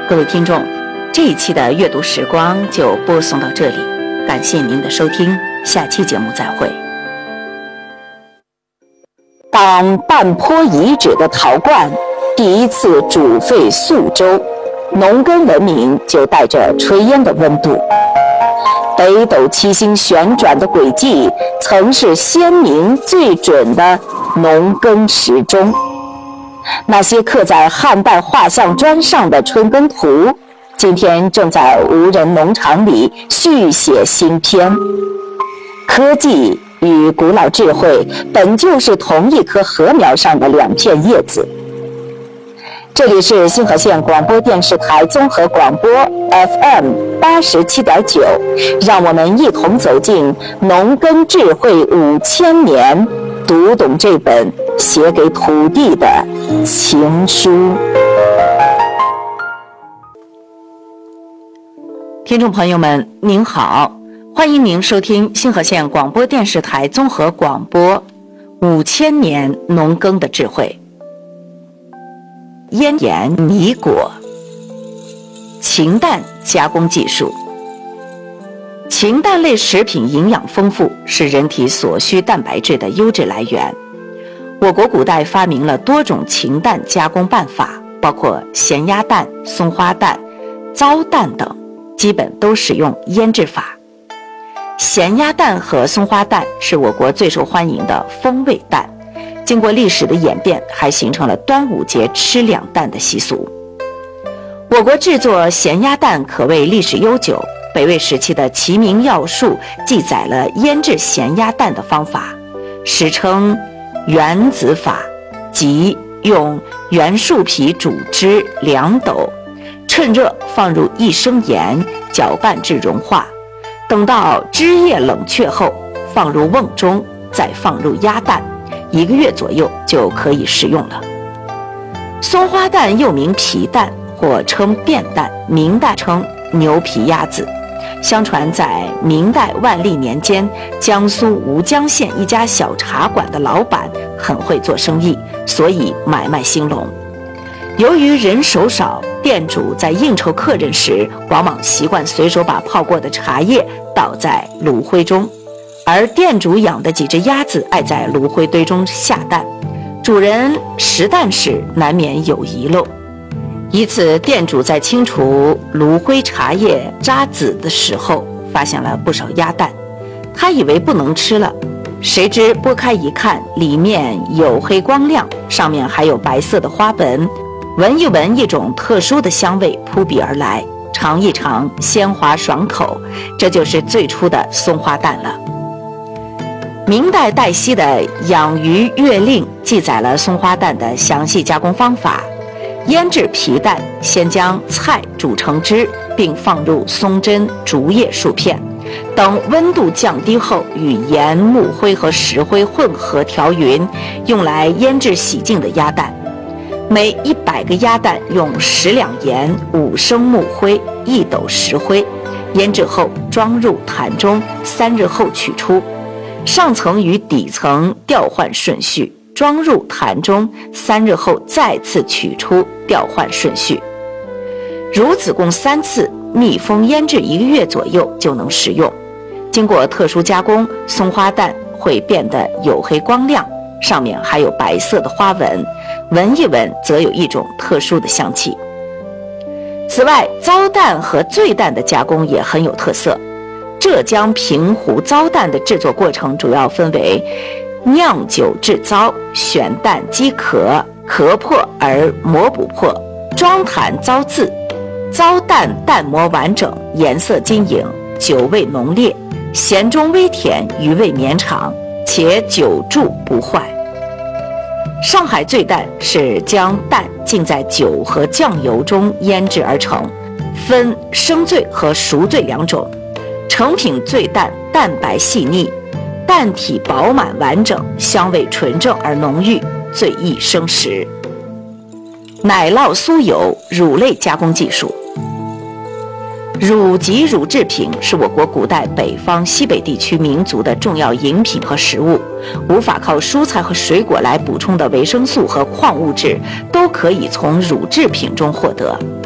各位听众，这一期的阅读时光就播送到这里，感谢您的收听，下期节目再会。当半坡遗址的陶罐第一次煮沸宿周，农耕文明就带着炊烟的温度。北斗七星旋转的轨迹曾是先民最准的农耕时钟。那些刻在汉代画像砖上的春耕图，今天正在无人农场里续写新篇。科技与古老智慧本就是同一棵禾苗上的两片叶子。这里是星河县广播电视台综合广播 FM87.9， 让我们一同走进农耕智慧5000年，读懂这本写给土地的情书。听众朋友们您好，欢迎您收听星河县广播电视台综合广播5000年农耕的智慧。腌盐米果，禽蛋加工技术。禽蛋类食品营养丰富，是人体所需蛋白质的优质来源。我国古代发明了多种禽蛋加工办法，包括咸鸭蛋、松花蛋、糟蛋等，基本都使用腌制法。咸鸭蛋和松花蛋是我国最受欢迎的风味蛋，经过历史的演变，还形成了端午节吃两蛋的习俗。我国制作咸鸭蛋可谓历史悠久，北魏时期的《齐民要术》记载了腌制咸鸭蛋的方法，史称原子法，即用原树皮煮汁2斗，趁热放入1升盐，搅拌至融化，等到汁液冷却后，放入瓮中，再放入鸭蛋，1个月左右就可以食用了。松花蛋又名皮蛋或称便蛋，明代称牛皮鸭子。相传在明代万历年间，江苏吴江县一家小茶馆的老板很会做生意，所以买卖兴隆。由于人手少，店主在应酬客人时，往往习惯随手把泡过的茶叶倒在炉灰中，而店主养的几只鸭子爱在炉灰堆中下蛋，主人拾蛋时难免有遗漏。一次，店主在清除炉灰茶叶渣子的时候，发现了不少鸭蛋，他以为不能吃了，谁知剥开一看，里面黝黑光亮，上面还有白色的花纹，闻一闻，一种特殊的香味扑鼻而来，尝一尝，鲜滑爽口，这就是最初的松花蛋了。明代戴希的《养鱼月令》记载了松花蛋的详细加工方法。腌制皮蛋，先将菜煮成汁，并放入松针、竹叶数片，等温度降低后，与盐、木灰和石灰混合调匀，用来腌制洗净的鸭蛋。每100个鸭蛋用10两盐、5升木灰、1斗石灰，腌制后装入坛中，3日后取出。上层与底层调换顺序，装入坛中，3日后再次取出，调换顺序。如此共3次，密封腌制1个月左右就能食用。经过特殊加工，松花蛋会变得黝黑光亮，上面还有白色的花纹，闻一闻则有一种特殊的香气。此外，糟蛋和醉蛋的加工也很有特色。浙江平湖糟蛋的制作过程主要分为酿酒制糟、选蛋击壳、壳破而膜不破、装坛糟渍。糟蛋蛋膜完整，颜色晶莹，酒味浓烈，咸中微甜，余味绵长，且久贮不坏。上海醉蛋是将蛋浸在酒和酱油中腌制而成，分生醉和熟醉2种。成品醉蛋蛋白细腻，蛋体饱满完整，香味纯正而浓郁，最易生食。奶酪酥油乳类加工技术。乳及乳制品是我国古代北方西北地区民族的重要饮品和食物，无法靠蔬菜和水果来补充的维生素和矿物质，都可以从乳制品中获得。